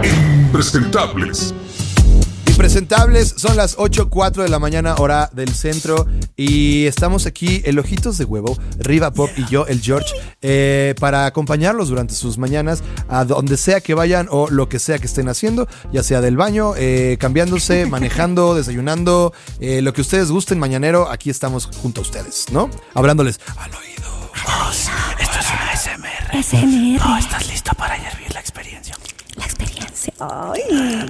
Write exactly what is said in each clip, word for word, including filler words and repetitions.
Impresentables. Impresentables, son las ocho cuatro de la mañana, hora del centro. Y estamos aquí, el Ojitos de Huevo, Riva Pop y yo, el George, eh, para acompañarlos durante sus mañanas, a donde sea que vayan o lo que sea que estén haciendo, ya sea del baño, eh, cambiándose, manejando, desayunando, eh, lo que ustedes gusten, mañanero, aquí estamos junto a ustedes, ¿no? Hablándoles al oído. Oh, esto es una A S M R. A S M R. Oh, ¿estás listo para vivir la experiencia? La experiencia. Ay.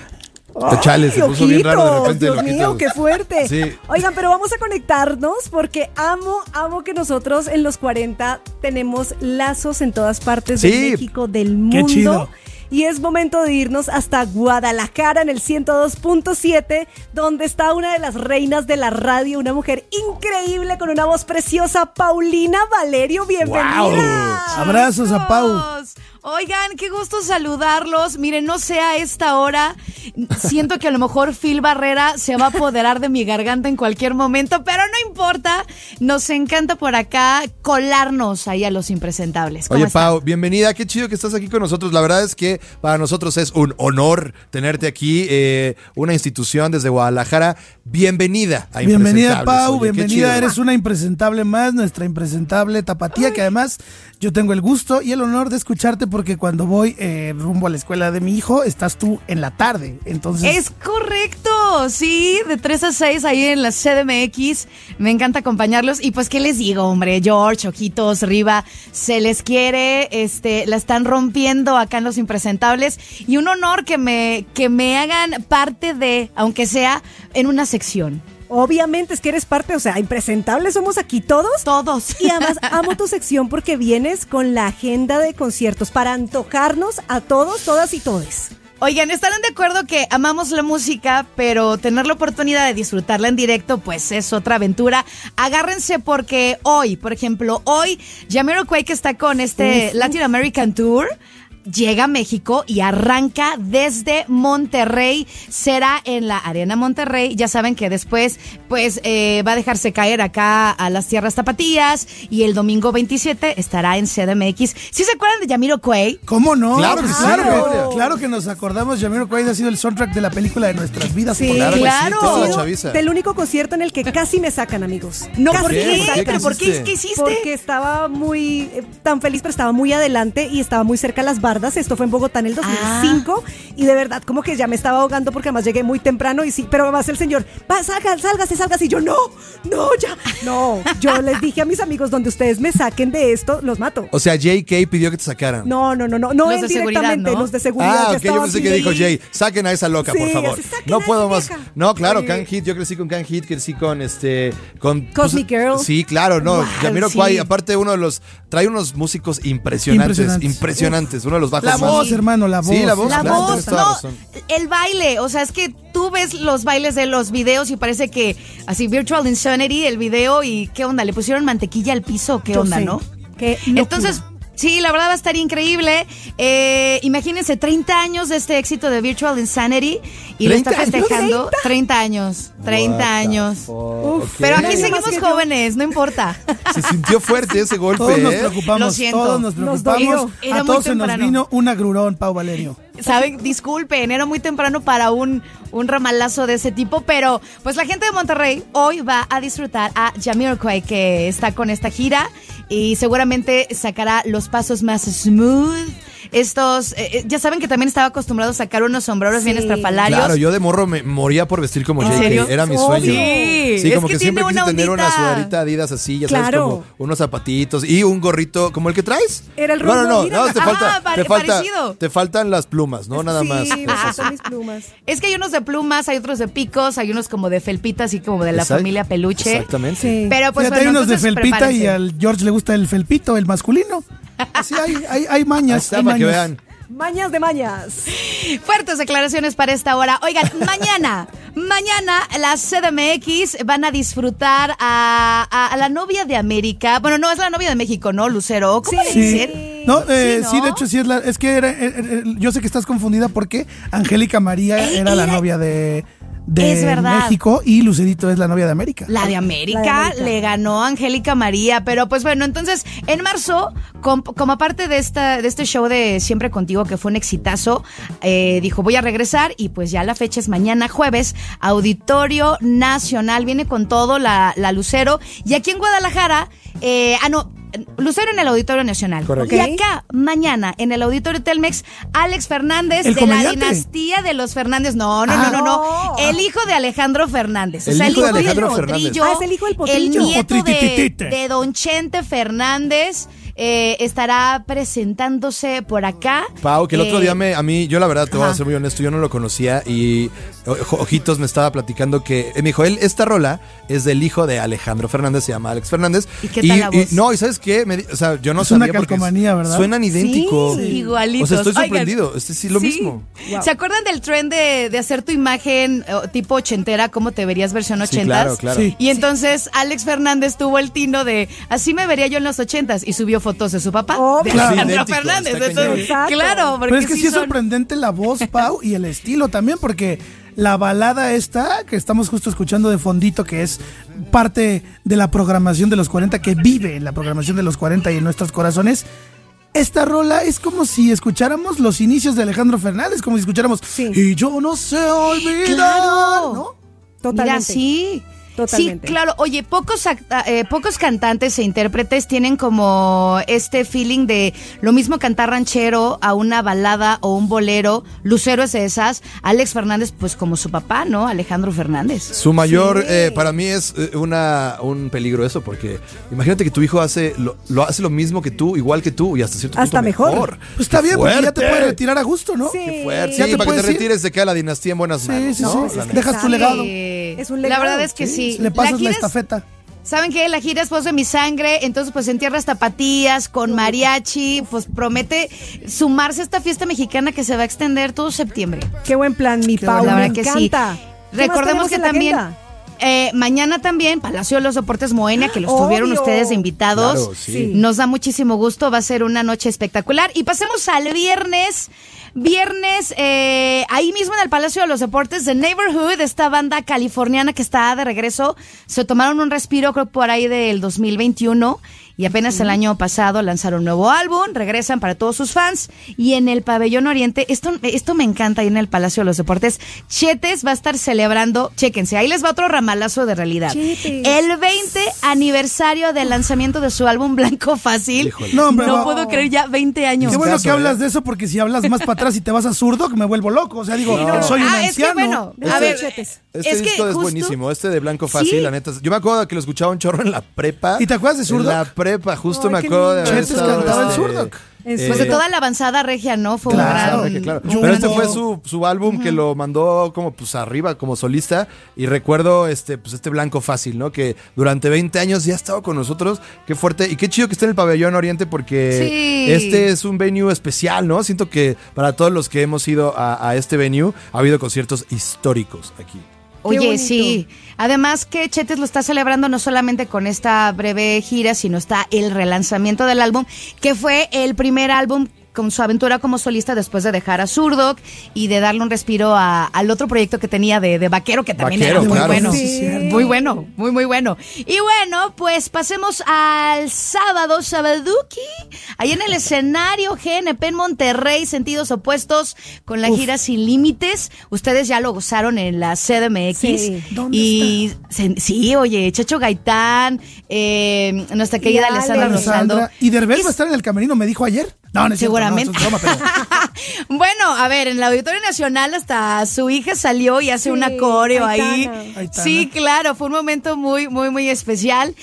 Oh, chale, se puso bien raro de repente. Dios mío, qué fuerte. Sí. Oigan, pero vamos a conectarnos porque amo, amo que nosotros en los cuarenta tenemos lazos en todas partes Sí. de México, del mundo. Qué chido. Y es momento de irnos hasta Guadalajara en el ciento dos punto siete, donde está una de las reinas de la radio, una mujer increíble con una voz preciosa, Paulina Valerio. Bienvenida. Wow. Abrazos a Pau. Oigan, qué gusto saludarlos. Miren, no sé a esta hora, siento que a lo mejor Phil Barrera se va a apoderar de mi garganta en cualquier momento, pero no importa. Nos encanta por acá colarnos ahí a los impresentables. ¿Cómo Oye, están? Pau, bienvenida, qué chido que estás aquí con nosotros. La verdad es que para nosotros es un honor tenerte aquí, eh, una institución desde Guadalajara. Bienvenida a Bienvenida, Impresentables. Pau, Oye, qué bienvenida, chido. eres una impresentable más, nuestra impresentable tapatía, que además yo tengo el gusto y el honor de escucharte porque cuando voy eh, rumbo a la escuela de mi hijo, estás tú en la tarde, entonces... Es correcto, sí, de tres a seis ahí en la C D M X, me encanta acompañarlos y pues qué les digo, hombre, George, Ojitos, Riva, se les quiere, este, la están rompiendo acá en Los Impresentables y un honor que me, que me hagan parte de, aunque sea en una sección. Obviamente es que eres parte, o sea, impresentables somos aquí todos. Todos. Y además amo tu sección porque vienes con la agenda de conciertos para antojarnos a todos, todas y todes. Oigan, ¿estarán de acuerdo que amamos la música, pero tener la oportunidad de disfrutarla en directo, pues es otra aventura? Agárrense porque hoy, por ejemplo, hoy Jamiroquai, que está con este Uf. Latin American Tour, llega a México y arranca desde Monterrey. Será en la Arena Monterrey. Ya saben que después pues eh, va a dejarse caer acá a las tierras tapatías y el domingo veintisiete estará en C D M X. ¿Sí se acuerdan de Jamiroquai? ¿Cómo no? Claro que Pues sí, claro, Claudia. claro que nos acordamos. Jamiroquai ha sido el soundtrack de la película de nuestras vidas. Sí, por Claro que sí, claro. toda la Sido chaviza. del único concierto en el que casi me sacan, amigos. No, Casi ¿por qué? qué? me ¿Por qué? sacan. ¿Pero por qué? hiciste? ¿Qué hiciste? Porque estaba muy, eh, tan feliz, pero estaba muy adelante y estaba muy cerca a las bardas. Esto fue en Bogotá en el dos mil cinco y de verdad como que ya me estaba ahogando porque además llegué muy temprano y sí, pero además el señor, va, salga, sálgase, sálgase y yo, no, no, ya, no. Yo les dije a mis amigos, donde ustedes me saquen de esto, los mato. O sea, J K pidió que te sacaran. No, no, no, no, no Los él de seguridad, directamente, ¿no? los de seguridad. Ah, ya ok, yo estaba pensé aquí. que dijo Jay, saquen a esa loca, Sí, por favor. así, saquen No a puedo esa más. vieja. No, claro, Sí. Can Hit, yo crecí con Can Hit, crecí con este, con Cosmic Girl. Sí, claro, no. Wow, Jamiroquai, sí. aparte uno de los, trae unos músicos impresionantes, impresionantes, Impresionantes. uno de los bajos La más. voz, hermano, la voz. Sí, la voz, La claro, voz, tienes toda no, razón. el baile, o sea, es que tú ves los bailes de los videos y parece que así Virtual Insanity, el video, y ¿qué onda? ¿Le pusieron mantequilla al piso? ¿Qué Yo onda, sé. no? Qué locura. Entonces, sí, la verdad va a estar increíble. Eh, imagínense, treinta años de este éxito de Virtual Insanity y lo está ¿treinta años? festejando. treinta años, treinta What the años. fuck, Uf, ok. Pero aquí Nadie más seguimos que yo. jóvenes, no importa. Se sintió fuerte ese golpe, Todos nos ¿eh? Lo preocupamos, siento. todos nos Nos preocupamos. dolió. Era A muy todos se nos temprano. vino un agrurón, Pau Valerio. Saben, disculpen, era muy temprano para un, un ramalazo de ese tipo, pero pues la gente de Monterrey hoy va a disfrutar a Jamiroquai, que está con esta gira y seguramente sacará los pasos más smooth. Estos, eh, ya saben que también estaba acostumbrado a sacar unos sombreros Sí. bien estrafalarios. Claro, yo de morro me moría por vestir como ¿En J K. serio? Era mi Obvio. sueño. Sí, Sí, es como que que, siempre tiene quise una tener una ondita. sudaderita Adidas así, ya sabes, Claro. como unos zapatitos y un gorrito como el que traes. Era el No, no, rumbo, no, mira. no, te Ah, falta, pare- te falta, parecido. te faltan las plumas, no nada sí, más. me faltan mis plumas. Es que hay unos de plumas, hay otros de picos, hay unos como de felpita, así como de la Exact- familia peluche. Exactamente. Sí. Pero pues Fíjate, hay bueno, unos de entonces felpita y prepárense. al George le gusta el felpito, el masculino. Así hay, hay, hay Ahí mañas. está, hay para que mañas. vean. Mañas de mañas. Fuertes declaraciones para esta hora. Oigan, mañana, mañana las C D M X van a disfrutar a, a, a la novia de América. Bueno, no, es la novia de México, ¿no, Lucero? ¿Cómo Sí. le Sí. dicen? No, eh, Sí, sí, ¿no? de hecho sí es la, es que era, eh, eh, yo sé que estás confundida porque Angélica María era la novia de, de Es verdad. México y Lucerito es la novia de América. La de América, La de América. le ganó Angélica María, pero pues bueno, entonces en marzo, com- como parte de esta de este show de Siempre Contigo, que fue un exitazo, eh, dijo voy a regresar y pues ya la fecha es mañana jueves, Auditorio Nacional, viene con todo la, la Lucero, y aquí en Guadalajara, eh, ah no, Lucero en el Auditorio Nacional. Correcto. Y acá, mañana, en el Auditorio Telmex, Alex Fernández, ¿El de la comediante? dinastía de los Fernández. No, no, Ah. no, no, no. El hijo de Alejandro Fernández. El o sea, hijo de del Alejandro potrillo, Fernández. Ah, es el hijo del El potrillo. nieto de, Potritititite. de Don Chente Fernández. Eh, estará presentándose por acá. Pau, que el otro Eh, día me, a mí, yo la verdad te voy a ajá. ser muy honesto, yo no lo conocía y o- Ojitos me estaba platicando que, eh, me dijo, él, esta rola es del hijo de Alejandro Fernández, se llama Alex Fernández. ¿Y qué tal la voz? no, y ¿sabes qué? Me di- o sea, yo no Es una sabía porque calcomanía, ¿verdad? suenan idénticos. Sí, igualitos. O sea, estoy Oigan, sorprendido, este sí es lo sí. mismo. Wow. ¿Se acuerdan del trend de, de hacer tu imagen eh, tipo ochentera, cómo te verías versión Sí, ochentas? claro, claro. Sí. Y entonces Alex Fernández tuvo el tino de así me vería yo en los ochentas y subió fotos de su papá, Obvio. de Claro. Alejandro Idéntico, Fernández. está Entonces, cañón. Exacto. claro, porque Pero es que sí, es son- sorprendente la voz, Pau, y el estilo también, porque la balada esta que estamos justo escuchando de fondito, que es parte de la programación de los cuarenta, que vive en la programación de los cuarenta y en nuestros corazones, esta rola es como si escucháramos los inicios de Alejandro Fernández, como si escucháramos Sí. Y yo no sé olvidar, Claro. ¿no? Totalmente. Mira, sí. Totalmente. Sí, claro. Oye, pocos, act- eh, pocos cantantes e intérpretes tienen como este feeling de lo mismo cantar ranchero a una balada o un bolero. Lucero es de esas. Alex Fernández, pues como su papá, ¿no? Alejandro Fernández. Su mayor, Sí. eh, para mí es eh, una, un peligro eso, porque imagínate que tu hijo hace lo, lo hace lo mismo que tú, igual que tú, y hasta cierto Hasta punto mejor. Pues está ¡Qué bien, porque ya te fuerte! puedes retirar a gusto, ¿no? Sí. Qué fuerte. Ya Sí, te para que te puedes ir. retires se queda la dinastía en buenas Sí, manos. sí, ¿no? sí. La neta. Dejas tu legado. Eh, Es un La legado. verdad es que sí. Le pasas la, gira es- estafeta. ¿Saben qué? La gira es voz de mi sangre, entonces pues en tierras tapatías, con mariachi, pues promete sumarse a esta fiesta mexicana que se va a extender todo septiembre. Qué buen plan, mi Qué Pau. bueno. La Me verdad que sí. encanta. ¿Qué más Recordemos tenemos que en la también agenda? eh, mañana también Palacio de los Deportes Moenia, que los Obvio. tuvieron ustedes de invitados. Claro, sí. Sí. Nos da muchísimo gusto, va a ser una noche espectacular. Y pasemos al viernes. Viernes, eh, ahí mismo en el Palacio de los Deportes, The Neighborhood, esta banda californiana que está de regreso, se tomaron un respiro, creo, por ahí del dos mil veintiuno. Y apenas el año pasado lanzaron un nuevo álbum, regresan para todos sus fans. Y en el Pabellón Oriente, esto, esto me encanta ahí en el Palacio de los Deportes, Chetes va a estar celebrando, chéquense, ahí les va otro ramalazo de realidad. Chetes. El veinte aniversario del lanzamiento de su álbum Blanco Fácil. Híjole. No, hombre, va- puedo creer, ya veinte años. Qué bueno caso, que hablas ¿eh? de eso, porque si hablas más para atrás y te vas a zurdo, que me vuelvo loco. O sea, digo, No. soy un Ah, es que anciano. bueno, De a ver, Chetes. Este es que disco es justo- buenísimo, este de Blanco Fácil, Sí. la neta. Yo me acuerdo que lo escuchaba un chorro en la prepa. ¿Y te acuerdas de Zurdo? En la prepa, justo Ay, me qué acuerdo de lindo. haber Chetes estado, cantaba el este, Zurdo. En eh, Pues de toda la avanzada regia, ¿no? Fue Claro, un que gran... claro. Yo Pero este cuando- fue su, su álbum que lo mandó como pues arriba, como solista. Y recuerdo este, pues este Blanco Fácil, ¿no? Que durante veinte años ya ha estado con nosotros. Qué fuerte. Y qué chido que esté en el Pabellón Oriente porque Sí. este es un venue especial, ¿no? Siento que para todos los que hemos ido a, a este venue ha habido conciertos históricos aquí. Oye, bonito. sí. Además que Chetes lo está celebrando no solamente con esta breve gira, sino está el relanzamiento del álbum, que fue el primer álbum con su aventura como solista después de dejar a Zurdok y de darle un respiro a- al otro proyecto que tenía de, de Vaquero, que también Vaquero, era muy claro. bueno. Sí, sí, cierto. Muy bueno, muy, muy bueno. Y bueno, pues pasemos al sábado, Sabaduki, ahí en el escenario G N P en Monterrey, sentidos opuestos, con la Uf. gira Sin Límites. Ustedes ya lo gozaron en la C D M X. Sí. ¿Dónde y se- sí, oye, Chacho Gaitán, eh, nuestra querida Y Alessandra Ale. Rosaldo. Alessandra. ¿Y Derbez Es- va a estar en el camerino? ¿Me dijo ayer? No, no es cierto, Seguramente. no, eso es broma, pero- Bueno, a ver, en el Auditorio Nacional hasta su hija salió y hace Sí, una coreo ahí. Aitana. Aitana. Sí, claro, fue un momento muy, muy, muy especial.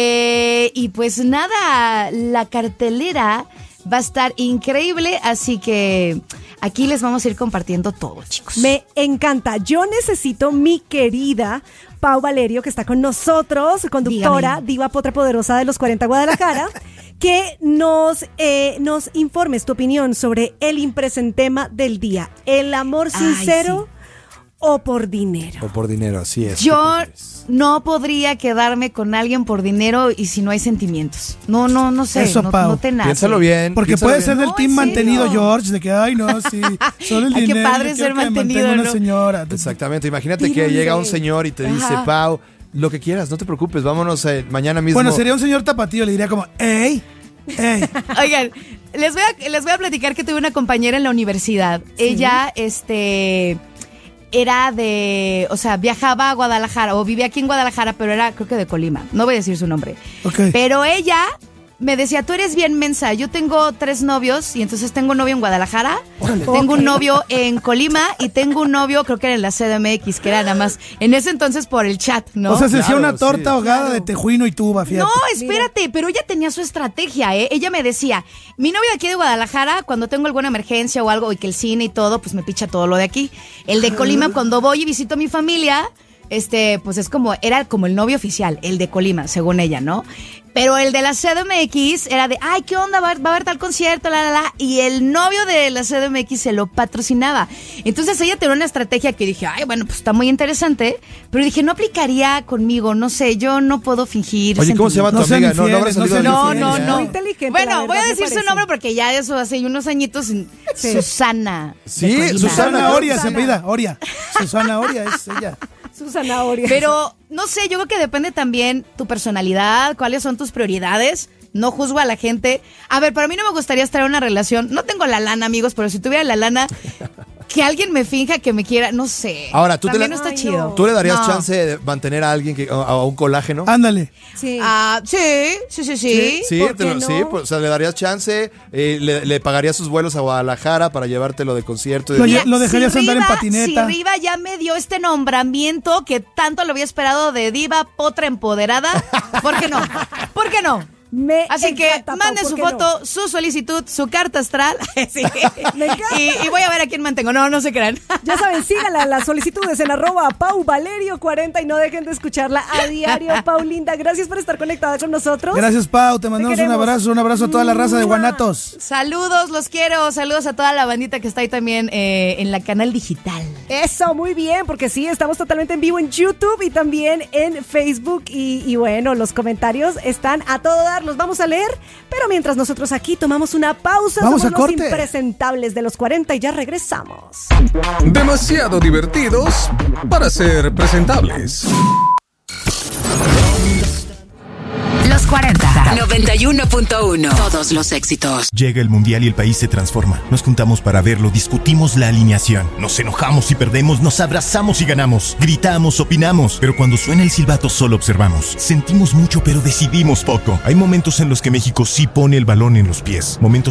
Eh, y pues nada, la cartelera va a estar increíble, así que aquí les vamos a ir compartiendo todo, chicos. Me encanta. Yo necesito mi querida Pau Valerio, que está con nosotros, conductora, Dígame. diva potra poderosa de los cuarenta Guadalajara, que nos, eh, nos informes tu opinión sobre el impresentema del día. ¿El amor Ay, sincero o por dinero. O por dinero, así es. Yo no podría quedarme con alguien por dinero y si no hay sentimientos. No, no, no sé. Eso, no, Pau. no te nace. Piénsalo bien. Porque piénsalo puede bien. ser del No, team ¿en mantenido, serio? George, de que, ay, no, sí, solo el Ay, qué dinero. padre yo ser quiero que me mantenido, mantenga ¿no? una señora. Exactamente. Imagínate que Díganle. llega un señor y te dice, Ajá. Pau, lo que quieras, no te preocupes, vámonos eh, mañana mismo. Bueno, sería un señor tapatío, le diría como, ey, ey. Oigan, les voy a, les voy a platicar que tuve una compañera en la universidad. Ella, este, era de, o sea, viajaba a Guadalajara, o vivía aquí en Guadalajara, pero era, creo que de Colima. No voy a decir su nombre. Ok. Pero ella me decía, tú eres bien mensa. Yo tengo tres novios y entonces tengo un novio en Guadalajara, tengo un novio en Colima y tengo un novio, creo que era en la C D M X, que era nada más, en ese entonces por el chat, ¿no? O sea, se hacía Claro, una torta sí. ahogada de tejuino y tuba, fíjate. No, espérate, pero ella tenía su estrategia, ¿eh? Ella me decía, mi novio de aquí de Guadalajara, cuando tengo alguna emergencia o algo, y que el cine y todo, pues me picha todo lo de aquí. El de Colima, cuando voy y visito a mi familia, este, pues es como, era como el novio oficial, el de Colima, según ella, ¿no? Pero el de la C D M X era de, ay, ¿qué onda? Va a, va a haber tal concierto, la, la, la. Y el novio de la C D M X se lo patrocinaba. Entonces ella tenía una estrategia que dije, ay, bueno, pues está muy interesante. Pero dije, no aplicaría conmigo, no sé, yo no puedo fingir. Oye, ¿cómo se llama tu No sean amiga? No, no habrá infieles, no salido sean de No, infieles, no, ¿eh? no. Muy inteligente, la Bueno, verdad, voy a me decir su parece. nombre porque ya eso hace unos añitos. Sí. Susana. Sí, de Colima. Susana. Susana Oria se Susana. pida, Oria. Susana Oria es ella. Su zanahoria. Pero, no sé, yo creo que depende también tu personalidad, cuáles son tus prioridades. No juzgo a la gente. A ver, para mí no me gustaría estar en una relación. No tengo la lana, amigos, pero si tuviera la lana, que alguien me finja que me quiera, no sé. Ahora, tú te también la- no está Ay, chido. no. ¿Tú le darías No. chance de mantener a alguien que, a, a un colágeno? Ándale. Sí. Ah, sí, sí, sí, sí. Sí, ¿por te lo- qué no? sí, pues, o sea, le darías chance, eh, le, le pagarías sus vuelos a Guadalajara para llevártelo de concierto. y Lo de- lle- lo dejarías andar en Riva- patineta. Si Riva ya me dio este nombramiento que tanto lo había esperado de diva potra empoderada, ¿por qué no? ¿Por qué no? Me Así que encanta, Pau, mande ¿por su qué no? foto, su solicitud, su carta astral. Sí. Me encanta. Y, y voy a ver a quién mantengo. No, no se crean. Ya saben, síganla las solicitudes en arroba Pau Valerio cuarenta y no dejen de escucharla a diario. Paulinda, gracias por estar conectada con nosotros. Gracias, Pau. Te mandamos un queremos. abrazo, un abrazo a toda la raza de Guanatos. Saludos, los quiero. Saludos a toda la bandita que está ahí también eh, en la canal digital. Eso, muy bien, porque sí, estamos totalmente en vivo en YouTube y también en Facebook. Y, y bueno, los comentarios están a todo dar, los vamos a leer. Pero mientras nosotros aquí tomamos una pausa, Vamos somos a corte. los impresentables de los cuarenta y ya regresamos. Demasiado divertidos para ser presentables. Los cuarenta. noventa y uno punto uno. Todos los éxitos. Llega el mundial y el país se transforma. Nos juntamos para verlo, discutimos la alineación. Nos enojamos y perdemos, nos abrazamos y ganamos. Gritamos, opinamos. Pero cuando suena el silbato solo observamos. Sentimos mucho pero decidimos poco. Hay momentos en los que México sí pone el balón en los pies. Momentos